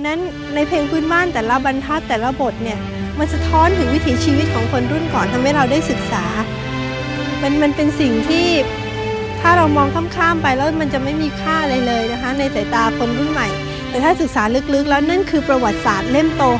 ะนั้นในเพลงพื้นบ้านแต่ละบรรทัดแต่ละบทเนี่ยมันสะท้อนถึงวิถีชีวิตของคนรุ่นก่อนทำให้เราได้ศึกษามันเป็นสิ่งที่ถ้าเรามองข้ามๆไปแล้วมันจะไม่มีค่าอะไรเลยนะคะในสายตาคนรุ่นใหม่แต่ถ้าศึกษาลึกๆแล้วนั่นคือประวัติศาสตร์เล่มโต